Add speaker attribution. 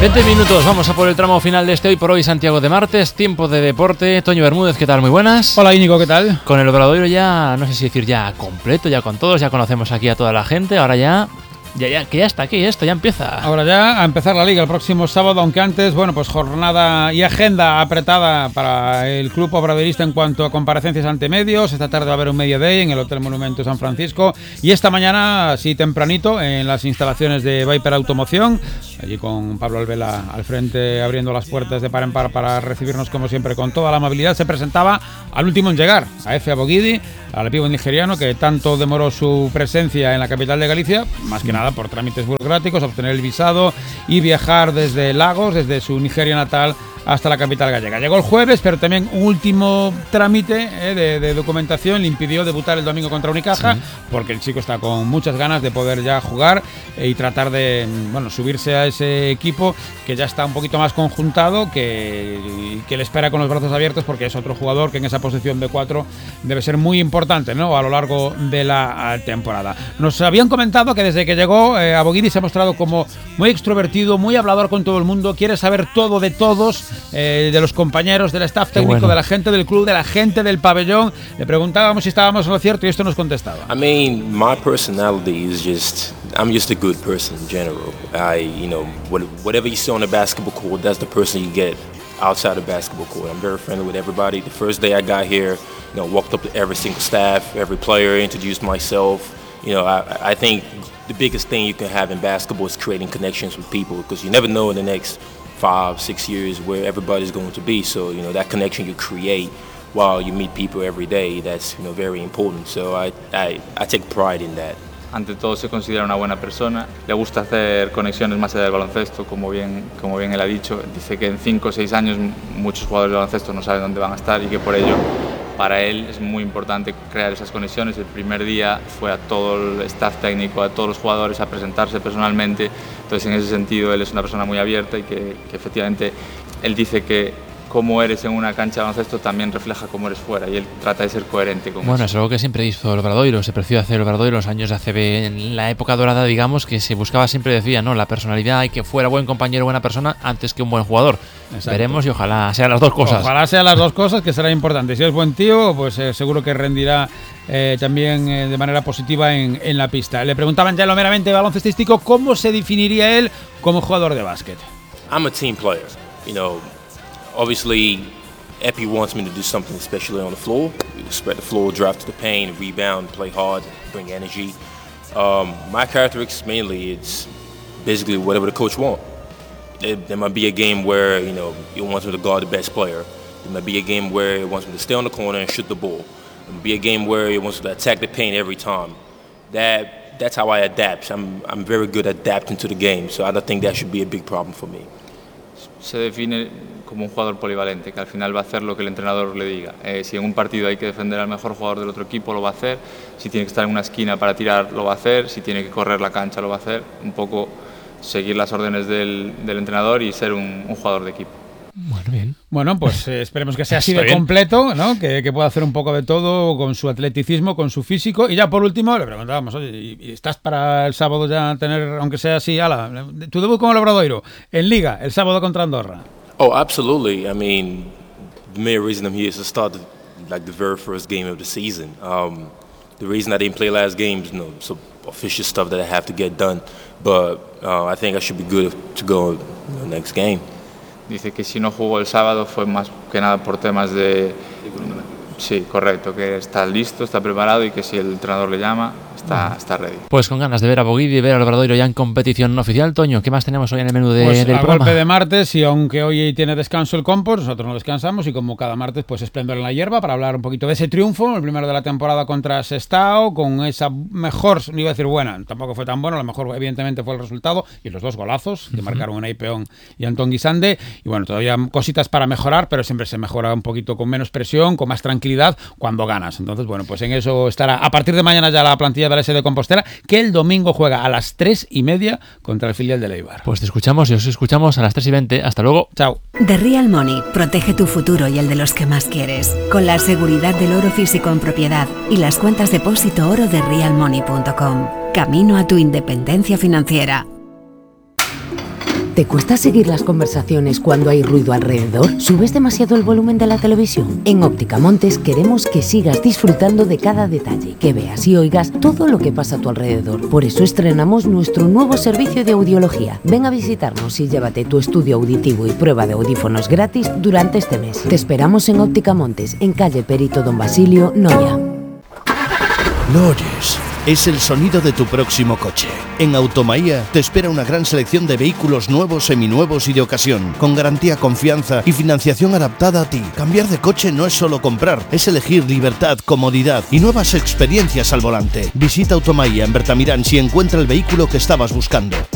Speaker 1: 20 minutos, vamos a por el tramo final de este Hoy por Hoy Santiago de Martes, tiempo de deporte. Toño Bermúdez, ¿qué tal? Muy buenas.
Speaker 2: Hola Íñigo, ¿qué tal?
Speaker 1: Con el Obradoiro ya, no sé si decir ya completo, ya con todos, ya conocemos aquí a toda la gente, ahora ya que ya está aquí, esto ya empieza.
Speaker 2: Ahora ya a empezar la Liga el próximo sábado, aunque antes, bueno, pues jornada y agenda apretada para el club obradoirista en cuanto a comparecencias ante medios. Esta tarde va a haber un Media Day en el Hotel Monumento San Francisco y esta mañana, así tempranito, en las instalaciones de Viper Automoción, allí con Pablo Alvela al frente abriendo las puertas de par en par para recibirnos como siempre con toda la amabilidad, se presentaba al último en llegar, a Efe Abogidi, al pivo nigeriano que tanto demoró su presencia en la capital de Galicia, más que nada por trámites burocráticos, obtener el visado y viajar desde Lagos, desde su Nigeria natal, hasta la capital gallega. Llegó el jueves, pero también un último trámite de documentación le impidió debutar el domingo contra Unicaja, sí, porque el chico está con muchas ganas de poder ya jugar y tratar de, bueno, subirse a ese equipo que ya está un poquito más conjuntado, que le espera con los brazos abiertos, porque es otro jugador que en esa posición de 4 debe ser muy importante, ¿no?, a lo largo de la temporada. Nos habían comentado que desde que llegó Abogidi se ha mostrado como muy extrovertido, muy hablador con todo el mundo, quiere saber todo de todos, de los compañeros, del staff técnico, bueno, de la gente del club, de la gente del pabellón. Le preguntábamos si estábamos en lo cierto y esto nos contestaba.
Speaker 3: I mean, my personality is just, I'm just a good person in general. Whatever you see on the basketball court, that's the person you get outside the basketball court. I'm very friendly with everybody. The first day I got here, walked up to every single staff, every player, introduced myself. I think the biggest thing you can have in basketball is creating connections with people, because you never know in the next 5-6 years where everybody's going to be. So that connection you create while you meet people every day, that's very important. So I take pride in that.
Speaker 4: Ante todo se considera una buena persona, le gusta hacer conexiones más allá del baloncesto, como bien él ha dicho. Dice que en 5 o 6 años muchos jugadores de baloncesto no saben dónde van a estar y que por ello para él es muy importante crear esas conexiones. El primer día fue a todo el staff técnico, a todos los jugadores a presentarse personalmente. Entonces, en ese sentido, él es una persona muy abierta y que efectivamente él dice que cómo eres en una cancha de baloncesto también refleja cómo eres fuera, y él trata de ser coherente con eso.
Speaker 1: Bueno, es algo que siempre hizo el Obradoiro, se prefiere hacer el Obradoiro en los años de ACB, en la época dorada, digamos, que se buscaba, siempre decía, ¿no?, la personalidad y que fuera buen compañero, buena persona, antes que un buen jugador. Exacto. Veremos y ojalá sean las dos cosas.
Speaker 2: Ojalá sean las dos cosas, que será importante. Si es buen tío, pues seguro que rendirá también de manera positiva en la pista. Le preguntaban ya en lo meramente baloncestístico cómo se definiría él como jugador de básquet.
Speaker 3: I'm a team player, Obviously, Epi wants me to do something, especially on the floor. Spread the floor, drive to the paint, rebound, play hard, bring energy. My characteristics mainly, it's basically whatever the coach wants. There might be a game where he wants me to guard the best player. There might be a game where he wants me to stay on the corner and shoot the ball. There might be a game where he wants me to attack the paint every time. That's how I adapt. I'm very good at adapting to the game, so I don't think that should be a big problem for me.
Speaker 4: Se define como un jugador polivalente, que al final va a hacer lo que el entrenador le diga. Si en un partido hay que defender al mejor jugador del otro equipo, lo va a hacer. Si tiene que estar en una esquina para tirar, lo va a hacer. Si tiene que correr la cancha, lo va a hacer. Un poco seguir las órdenes del entrenador y ser un jugador de equipo.
Speaker 1: Bueno, bien.
Speaker 2: Bueno, pues esperemos que sea así de completo, ¿no? Que pueda hacer un poco de todo con su atleticismo, con su físico. Y ya por último le preguntábamos, oye, ¿y estás para el sábado ya tener, aunque sea así, tu debut con el Obradoiro en Liga, el sábado contra Andorra?
Speaker 3: Oh, absolutely. I mean, the main reason I'm here is to start the very first game of the season. The reason I didn't play last game is some official stuff that I have to get done. But I think I should be good to go next game.
Speaker 4: Dice que si no jugó el sábado fue más que nada por temas de... Sí, correcto, que está listo, está preparado y que si el entrenador le llama, está ready.
Speaker 1: Pues con ganas de ver a Abogidi y ver al Obradoiro ya en competición no oficial. Toño, ¿qué más tenemos hoy en el menú del programa?
Speaker 2: Golpe de martes, y aunque hoy tiene descanso el Compos, nosotros no descansamos, y como cada martes, pues esplendor en la hierba para hablar un poquito de ese triunfo, el primero de la temporada contra Sestao, con esa mejor, no iba a decir buena, tampoco fue tan bueno, lo mejor evidentemente fue el resultado y los dos golazos que marcaron Unai Peón y Antón Guisande, y bueno, todavía cositas para mejorar, pero siempre se mejora un poquito con menos presión, con más tranquilidad cuando ganas. Entonces, bueno, pues en eso estará a partir de mañana ya la plantilla de la S de Compostela, que el domingo juega a las 3:30 contra el filial de Eibar.
Speaker 1: Pues te escuchamos y os escuchamos a las 3:20. Hasta luego.
Speaker 2: Chao.
Speaker 5: The Real Money protege tu futuro y el de los que más quieres, con la seguridad del oro físico en propiedad y las cuentas depósito oro de realmoney.com. Camino a tu independencia financiera.
Speaker 6: ¿Te cuesta seguir las conversaciones cuando hay ruido alrededor? ¿Subes demasiado el volumen de la televisión? En Óptica Montes queremos que sigas disfrutando de cada detalle, que veas y oigas todo lo que pasa a tu alrededor. Por eso estrenamos nuestro nuevo servicio de audiología. Ven a visitarnos y llévate tu estudio auditivo y prueba de audífonos gratis durante este mes. Te esperamos en Óptica Montes, en calle Perito Don Basilio, Noia.
Speaker 7: ¿Lo oyes? Es el sonido de tu próximo coche. En Automaía te espera una gran selección de vehículos nuevos, seminuevos y de ocasión, con garantía, confianza y financiación adaptada a ti. Cambiar de coche no es solo comprar, es elegir libertad, comodidad y nuevas experiencias al volante. Visita Automaía en Bertamirán y encuentra el vehículo que estabas buscando.